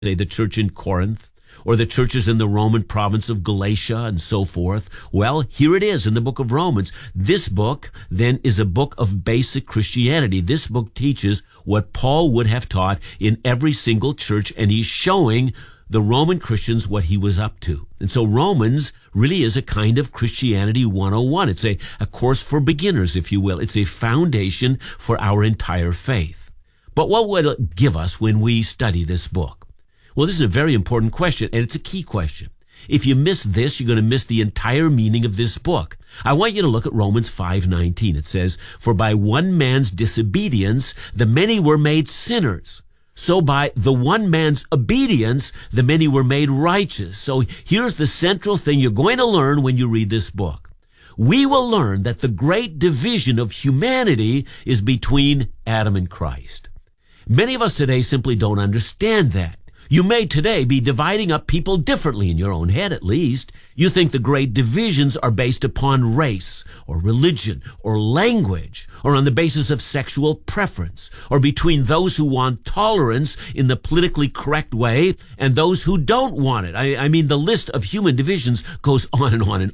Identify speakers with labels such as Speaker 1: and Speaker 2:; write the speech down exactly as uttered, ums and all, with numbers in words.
Speaker 1: say the church in Corinth, or the churches in the Roman province of Galatia and so forth. Well, here it is in the book of Romans. This book then is a book of basic Christianity. This book teaches what Paul would have taught in every single church, and he's showing the Roman Christians what he was up to. And so Romans really is a kind of Christianity one oh one. It's a, a course for beginners, if you will. It's a foundation for our entire faith. But what would it give us when we study this book? Well, this is a very important question, and it's a key question. If you miss this, you're going to miss the entire meaning of this book. I want you to look at Romans five nineteen. It says, "For by one man's disobedience, the many were made sinners. So by the one man's obedience, the many were made righteous." So here's the central thing you're going to learn when you read this book. We will learn that the great division of humanity is between Adam and Christ. Many of us today simply don't understand that. You may today be dividing up people differently, in your own head at least. You think the great divisions are based upon race or religion or language, or on the basis of sexual preference, or between those who want tolerance in the politically correct way and those who don't want it. I, I mean, the list of human divisions goes on and on and